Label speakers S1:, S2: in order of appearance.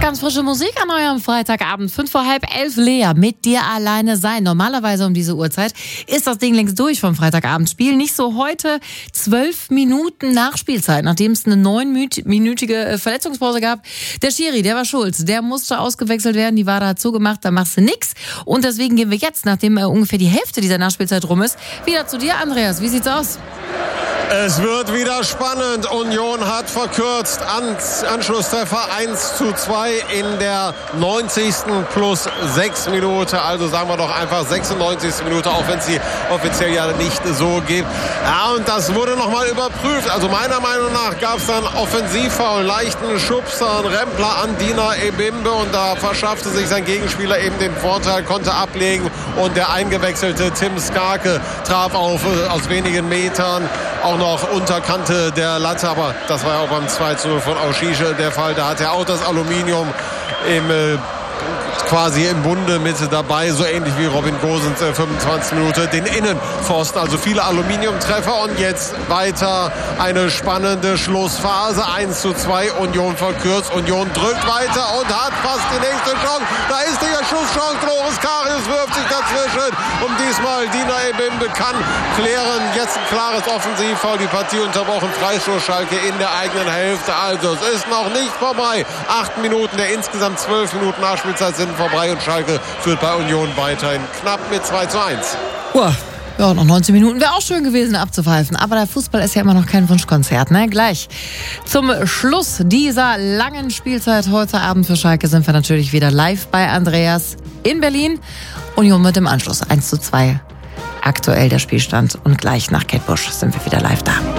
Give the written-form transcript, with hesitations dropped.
S1: Ganz frische Musik an eurem Freitagabend, 11:05, Lea, mit dir alleine sein. Normalerweise um diese Uhrzeit ist das Ding längst durch vom Freitagabendspiel. Nicht so heute, 12 Minuten Nachspielzeit, nachdem es eine 9-minütige Verletzungspause gab. Der Schiri, der war schuld, der musste ausgewechselt werden, die Wade hat zugemacht, da machst du nix. Und deswegen gehen wir jetzt, nachdem ungefähr die Hälfte dieser Nachspielzeit rum ist, wieder zu dir, Andreas. Wie sieht's aus?
S2: Es wird wieder spannend. Union hat verkürzt. Anschlusstreffer 1:2 in der 90. plus 6 Minute. Also sagen wir doch einfach 96. Minute, auch wenn es sie offiziell ja nicht so gibt. Ja, und das wurde nochmal überprüft. Also meiner Meinung nach gab es dann Offensivfoul, leichten Schubser, einen Rempler an Dina Ebimbe. Und da verschaffte sich sein Gegenspieler eben den Vorteil, konnte ablegen. Und der eingewechselte Tim Skarke traf aus wenigen Metern auch noch Unterkante der Latte, aber das war ja auch beim 2:0 von Auschiche der Fall. Da hat er auch das Aluminium quasi im Bunde mit dabei, so ähnlich wie Robin Gosens 25 Minuten, den Innenpfosten, also viele Aluminiumtreffer und jetzt weiter eine spannende Schlussphase, 1:2, Union verkürzt, Union drückt weiter und hat fast die nächste Chance, da ist die Schusschance, Loris Karius wirft sich dazwischen und diesmal Dina Ebimbe kann klären, jetzt ein klares Offensivfoul, die Partie unterbrochen, Freistoß Schalke in der eigenen Hälfte, also es ist noch nicht vorbei, 8 Minuten der insgesamt 12 Minuten Nachspielzeit sind vorbei und Schalke führt bei Union weiterhin knapp mit 2:1.
S1: Ja, noch 19 Minuten wäre auch schön gewesen abzupfeifen. Aber der Fußball ist ja immer noch kein Wunschkonzert, ne? Gleich zum Schluss dieser langen Spielzeit heute Abend für Schalke sind wir natürlich wieder live bei Andreas in Berlin. Union mit dem Anschluss 1:2. Aktuell der Spielstand und gleich nach Kettbusch sind wir wieder live da.